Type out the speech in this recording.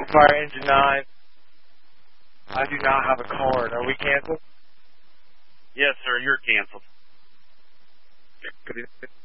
Fire Engine 9. I do not have a card. Are we canceled? Yes, sir, you're canceled. Good evening.